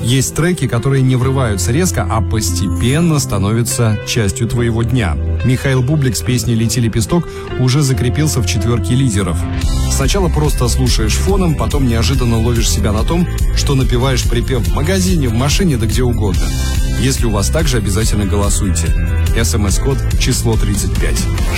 Есть треки, которые не врываются резко, а постепенно становятся частью твоего дня. Михаил Бублик с песней «Лети, лепесток» уже закрепился в 4 лидеров. Сначала просто слушаешь фоном, потом неожиданно ловишь себя на том, что напеваешь припев в магазине, в машине, да где угодно. Если у вас так же, обязательно голосуйте. СМС-код число 35.